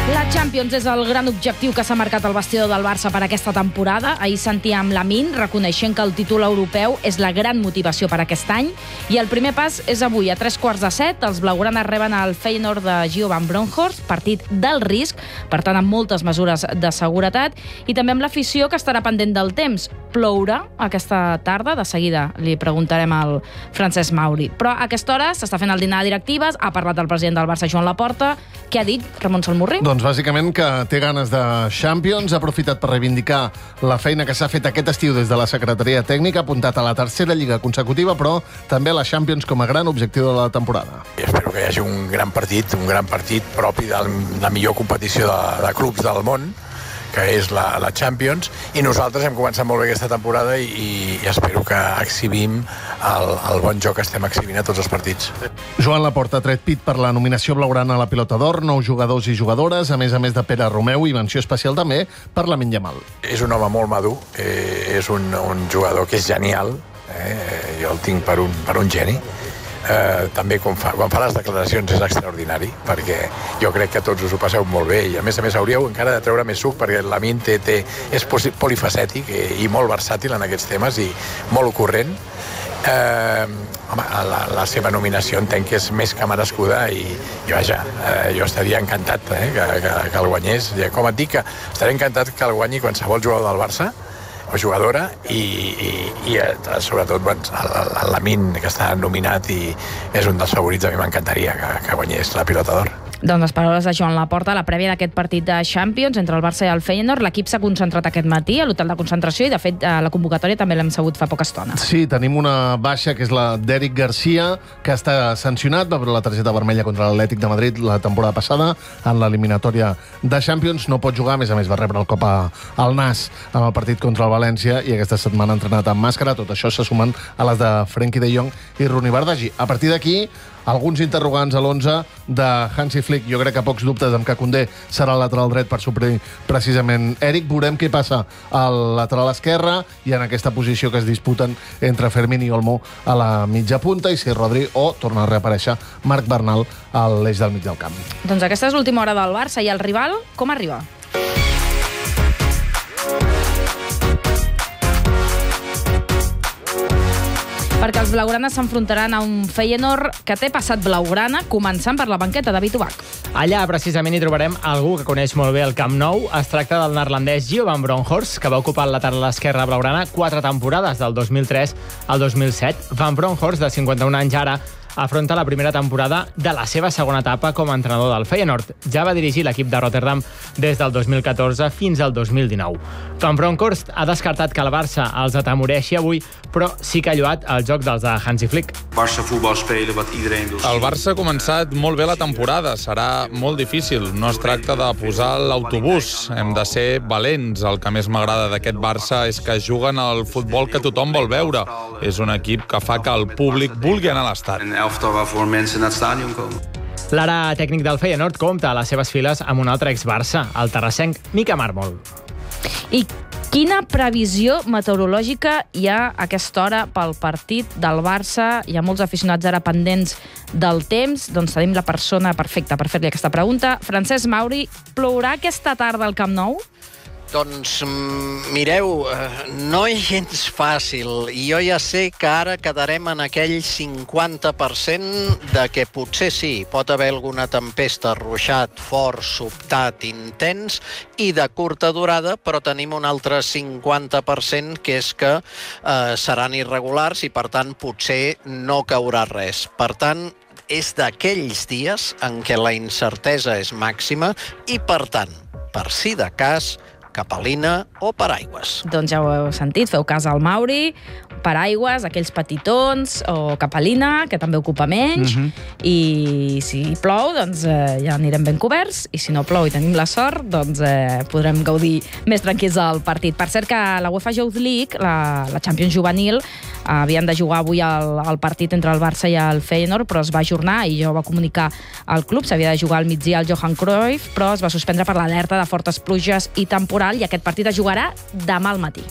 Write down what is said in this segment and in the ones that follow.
La Champions és el gran objectiu que s'ha marcat el vestidor del Barça per aquesta temporada. Ahir sentíem Lamine reconeixent que el títol europeu és la gran motivació per aquest any. I el primer pas és avui, a 6:45. Els blaugranes reben el Feyenoord de Gio van Bronckhorst, partit del risc, per tant amb moltes mesures de seguretat, i també amb l'afició que estarà pendent del temps. Plourà aquesta tarda? De seguida li preguntarem al Francesc Mauri. Però a aquesta hora s'està fent el dinar de directives, ha parlat el president del Barça, Joan Laporta. Què ha dit Ramon Salmurri? Doncs bàsicament que té ganes de Champions, ha aprofitat per reivindicar la feina que s'ha fet aquest estiu des de la Secretaria Tècnica, ha apuntat a la tercera lliga consecutiva, però també a la Champions com a gran objectiu de la temporada. Espero que hi hagi un gran partit propi de la millor competició de clubs del món, que és la Champions, i nosaltres hem començat molt bé aquesta temporada i espero que exhibim el bon joc que estem exhibint a tots els partits. Joan Laporta ha tret pit per la nominació blaugrana a la Pilota d'Or, 9 jugadors i jugadores, a més de Pere Romeu, i menció especial també per Lamine Yamal. És un home molt madur, és un jugador que és genial, jo el tinc per un geni. També quan fa les declaracions és extraordinari, perquè jo crec que tots us ho passeu molt bé, i a més hauríeu encara de treure més suc, perquè Lamine és polifacètic i molt versàtil en aquests temes i molt ocurrent. La seva nominació entenc que és més que merescuda i jo estaria encantat que el guanyés. Com et dic, que estaré encantat que el guanyi qualsevol jugador del Barça o jugadora i sobretot el Lamine, que està nominat i és un dels favorits. A mi m'encantaria que guanyés la Pilota d'Or. Doncs les paraules de Joan Laporta a la prèvia d'aquest partit de Champions entre el Barça i el Feyenoord. L'equip s'ha concentrat aquest matí a l'hotel de concentració i, de fet, la convocatòria també l'hem sabut fa poca estona. Sí, tenim una baixa, que és la d'Eric Garcia, que està sancionat, va veure la targeta vermella contra l'Atlètic de Madrid la temporada passada en l'eliminatòria de Champions. No pot jugar, a més va rebre el cop al nas en el partit contra el València i aquesta setmana ha entrenat amb màscara. Tot això se sumen a les de Frenkie de Jong i Rooney Bardghji. A partir d'aquí, alguns interrogants a l'11 de Hansi Flick. Jo crec que pocs dubtes amb que Koundé serà el lateral dret per suplir precisament Eric. Veurem què passa al lateral esquerre i en aquesta posició que es disputen entre Fermín i Olmo a la mitja punta, i si Rodri o torna a reaparèixer Marc Bernal a l'eix del mig del camp. Doncs aquesta és l'última hora del Barça, i el rival com arriba? Perquè els blaugranes s'enfrontaran a un Feyenoord que té passat blaugrana, començant per la banqueta, David Ubach. Allà, precisament, hi trobarem algú que coneix molt bé el Camp Nou. Es tracta del neerlandès Gio van Bronckhorst, que va ocupar el lateral esquerre blaugrana 4 temporades, del 2003 al 2007. Van Bronckhorst, de 51 anys ara, afronta la primera temporada de la seva segona etapa com a entrenador del Feyenoord. Ja va dirigir l'equip de Rotterdam des del 2014 fins al 2019. Van Bronckhorst ha descartat que el Barça els atemoreixi avui, però sí que ha lloat el joc dels de Hansi Flick. El Barça ha començat molt bé la temporada. Serà molt difícil. No es tracta de posar l'autobús. Hem de ser valents. El que més m'agrada d'aquest Barça és que juguen al futbol que tothom vol veure. És un equip que fa que el públic vulgui anar a l'estadi. L'ara tècnic del Feyenoord compta a les seves files amb un altre ex-Barça, el terrassenc Mica Marmol. I quina previsió meteorològica hi ha a aquesta hora pel partit del Barça? Hi ha molts aficionats ara pendents del temps. Doncs tenim la persona perfecta per fer-li aquesta pregunta. Francesc Mauri, plourà aquesta tarda al Camp Nou? Doncs mireu, no és gens fàcil, i jo ja sé que ara quedarem en aquell 50% de que potser sí, pot haver alguna tempesta, ruixat, fort, sobtat, intens i de curta durada, però tenim un altre 50% que és que seran irregulars i per tant potser no caurà res. Per tant, és d'aquells dies en què la incertesa és màxima i per tant, per si de cas, capelina o paraigües. Doncs ja ho heu sentit, feu cas al Mauri, paraigües, aquells petitons, o capelina, que també ocupa menys, i si plou, doncs ja anirem ben coberts, i si no plou i tenim la sort, doncs podrem gaudir més tranquils del partit. Per cert que la UEFA Youth League, la Champions juvenil, havien de jugar avui el partit entre el Barça i el Feyenoord, però es va ajornar, i ja ho va comunicar al club, s'havia de jugar al migdia al Johan Cruyff, però es va suspendre per l'alerta de fortes pluges i temporal, i aquest partit es jugarà demà al matí.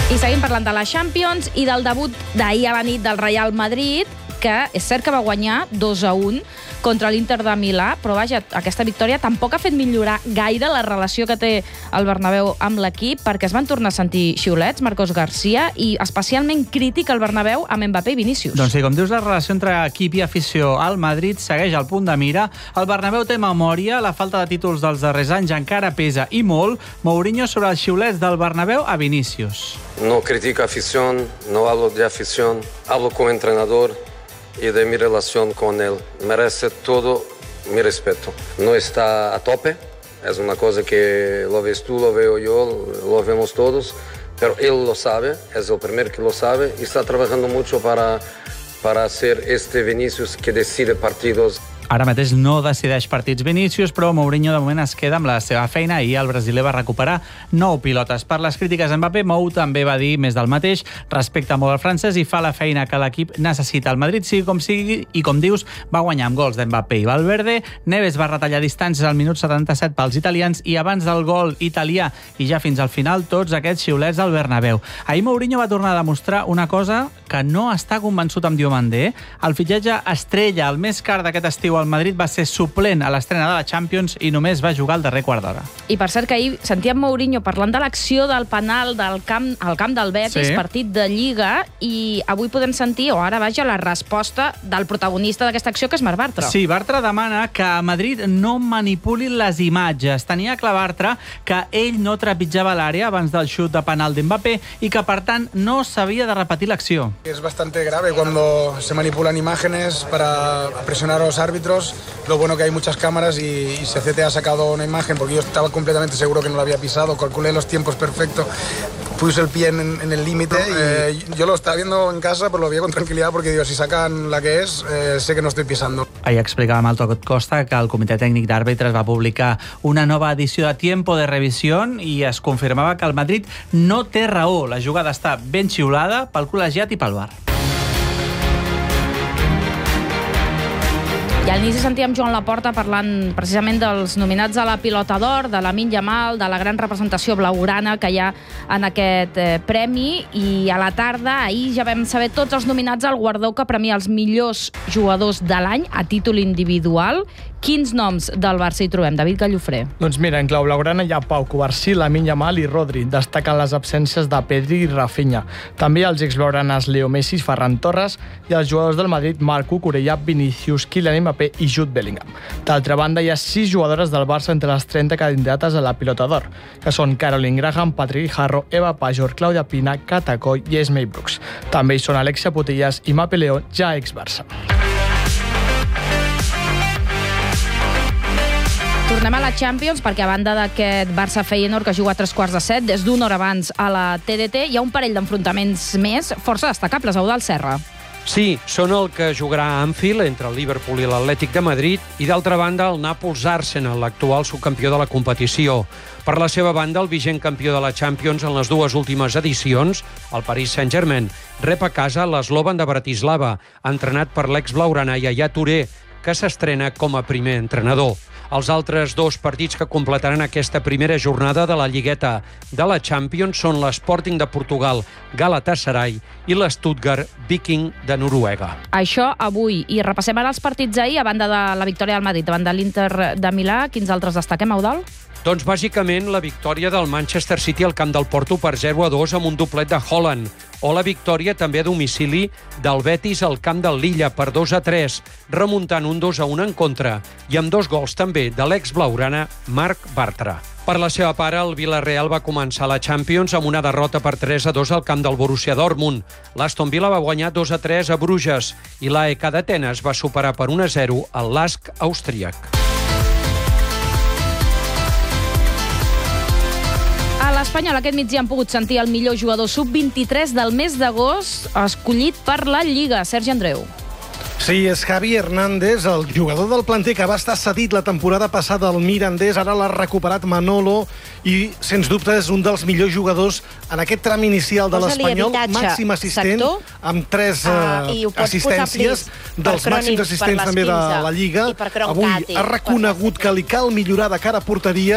I seguim parlant de la Champions i del debut d'ahir a la nit del Real Madrid, que és cert que va guanyar 2-1 contra l'Inter de Milà, però vaja, aquesta victòria tampoc ha fet millorar gaire la relació que té el Bernabéu amb l'equip, perquè es van tornar a sentir xiulets, Marcos Garcia, i especialment crític el Bernabéu amb Mbappé i Vinícius. Doncs sí, com dius, la relació entre equip i afició al Madrid segueix al punt de mira. El Bernabéu té memòria, la falta de títols dels darrers anys encara pesa i molt. Mourinho sobre els xiulets del Bernabéu a Vinícius. No critico afición, no hablo de afición, hablo como entrenador y de mi relación con él. Merece todo mi respeto. No está a tope, es una cosa que lo ves tú, lo veo yo, lo vemos todos, pero él lo sabe, es el primero que lo sabe y está trabajando mucho para hacer este Vinícius que decide partidos. Ara mateix no decideix partits Vinícius, però Mourinho de moment es queda amb la seva feina i el brasiler va recuperar 9 pilotes. Per les crítiques a Mbappé, Mou també va dir més del mateix, respecta molt el francès i fa la feina que l'equip necessita. El Madrid, sigui, i com dius, va guanyar amb gols d'Mbappé i Valverde. Neves va retallar distàncies al minut 77 pels italians i abans del gol italià i ja fins al final tots aquests xiulets al Bernabéu. Ahir Mourinho va tornar a demostrar una cosa que no està convençut amb Diomandé. El fitxatge estrella, el més car d'aquest estiu al Madrid, va ser suplent a l'estrena de la Champions i només va jugar el darrer quart d'hora. I per cert que ahir sentíem Mourinho parlant de l'acció del penal al camp del Betis, partit de Lliga, i avui podem sentir, o ara vaja, la resposta del protagonista d'aquesta acció, que és Marc Bartra. Sí, Bartra demana que a Madrid no manipulin les imatges. Tenia clar Bartra que ell no trepitjava l'àrea abans del xut de penal d'Mbappé i que, per tant, no s'havia de repetir l'acció. Es bastante grave cuando se manipulan imágenes para presionar a los árbitros. Lo bueno que hay muchas cámaras y CCT ha sacado una imagen porque yo estaba completamente seguro que no lo había pisado, calculé los tiempos perfectos, puse el pie en el límite y yo lo estaba viendo en casa, pero lo veía con tranquilidad porque digo, si sacan la que es, sé que no estoy pisando. Ahir explicava Malto Costa que el Comitè Tècnic d'Àrbitres va publicar una nova edició de Tiempo de Revisión i es confirmava que el Madrid no té raó. La jugada està ben xiulada pel col·legiat i pel VAR. I al inici sentíem Joan Laporta parlant precisament dels nominats a la Pilota d'Or, de Lamine Yamal, de la gran representació blaugrana que hi ha en aquest premi, i a la tarda, ahir ja vam saber tots els nominats al guardó que premia els millors jugadors de l'any a títol individual. Quins noms del Barça hi trobem? David Gallofré. Doncs mira, en clau blaugrana hi ha Pau Cubarsí, Lamine Yamal i Rodri. Destaquen les absències de Pedri i Rafinha. També els exblaugranes Leo Messi, Ferran Torres i els jugadors del Madrid Marc Cucurella, Vinícius, Kylian Mbappé i Jude Bellingham. D'altra banda, hi ha 6 jugadores del Barça entre les 30 candidates a la Pilota d'Or, que són Caroline Graham, Patrick Jarro, Eva Pajor, Claudia Pina, Cata Coll i Esmei Brooks. També hi són Alexia Putellas i Mape León, ja ex-Barça. Tornem a la Champions, perquè a banda d'aquest Barça-Feyenoord que juga a 7:15, des d'una hora abans a la TDT, hi ha un parell d'enfrontaments més força destacables. Eudald Serra. Sí, són el que jugarà a Anfield entre el Liverpool i l'Atlètic de Madrid i, d'altra banda, el Nàpols-Arsenal, l'actual subcampió de la competició. Per la seva banda, el vigent campió de la Champions en les dues últimes edicions, el Paris Saint-Germain, rep a casa l'Slovan de Bratislava, entrenat per l'ex-blaugrana Yaya Touré, que s'estrena com a primer entrenador. Els altres dos partits que completaran aquesta primera jornada de la Lligueta de la Champions són l'Sporting de Portugal, Galatasaray, i l'Stuttgart Viking de Noruega. Això avui. I repassem ara els partits ahir, a banda de la victòria del Madrid, davant de l'Inter de Milà. Quins altres destaquem, Eudald? Doncs bàsicament la victòria del Manchester City al camp del Porto per 0-2 amb un doblet de Haaland, o la victòria també a domicili del Betis al camp del Lilla per 2-3, remuntant un 2-1 en contra, i amb 2 gols també de l'ex-blaugrana Marc Bartra. Per la seva part, el Villarreal va començar la Champions amb una derrota per 3-2 al camp del Borussia Dortmund. L'Aston Villa va guanyar 2-3 a Bruges i l'AEK d'Atenes va superar per 1-0 el LASK austríac. A l'Espanyol aquest migdia han pogut sentir el millor jugador sub-23 del mes d'agost, escollit per la Lliga, Sergi Andreu. Sí, és Javi Hernández, el jugador del planter que va estar cedit la temporada passada al Mirandés, ara l'ha recuperat Manolo i, sens dubte, és un dels millors jugadors en aquest tram inicial de l'Espanyol, màxim assistent, amb 3 assistències, dels màxims assistents també de la Lliga. Avui ha reconegut que li cal millorar de cara a porteria